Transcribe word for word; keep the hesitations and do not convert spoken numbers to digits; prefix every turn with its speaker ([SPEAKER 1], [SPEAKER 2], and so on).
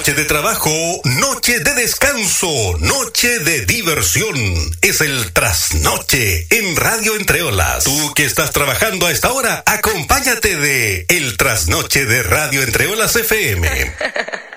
[SPEAKER 1] Noche de trabajo, noche de descanso, noche de diversión. Es el Trasnoche en Radio Entre Olas. Tú que estás trabajando a esta hora, acompáñate de El Trasnoche de Radio Entre Olas F M.